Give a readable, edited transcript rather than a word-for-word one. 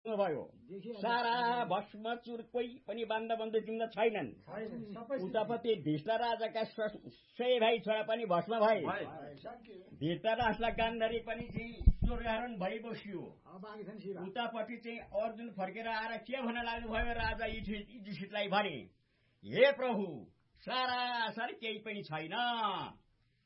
भयो। सारा भस्मचुर कोही पनि बन्दबन्धु तिम्रा छैनन्। उतापट्टि धिष्ट राजाका 100 भाइ छोरा पनि भस्म भए। धृतराष्ट्र गान्धारी पनि चाहिँ स्वर्गआरोहण भइ बस्यो। उतापट्टि चाहिँ अर्जुन फर्केर आएर के भन्न लाग्नु भयो राजा युधिष्ठिरलाई भने, हे प्रभु, सारासार केही पनि छैन।